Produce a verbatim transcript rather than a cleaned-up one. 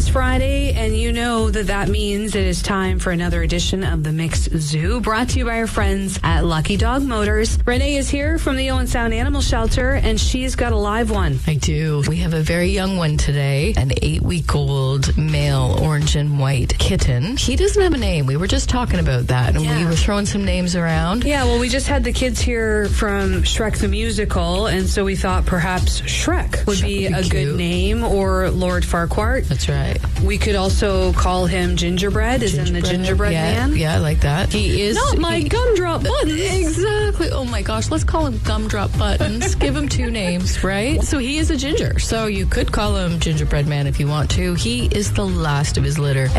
Friday, and you know that that means it is time for another edition of the Mixed Zoo, brought to you by our friends at Lucky Dog Motors. Renee is here from the Owen Sound Animal Shelter, and she's got a live one. I do. We have a very young one today, an eight-week-old male orange and white kitten. He doesn't have a name. We were just talking about that, and Yeah. we were throwing some names around. Yeah, well, we just had the kids here from Shrek the Musical, and so we thought perhaps Shrek would Shrek be, would be a cute. good name, or Lord Farquhar. That's right. We could also call him Gingerbread, as in the Gingerbread yeah, Man. Yeah, I like that. He is... Not my he- gumdrop buttons. Exactly. Oh my gosh, let's call him Gumdrop Buttons. Give him two names, right? So he is a ginger. So you could call him Gingerbread Man if you want to. He is the last of his litter.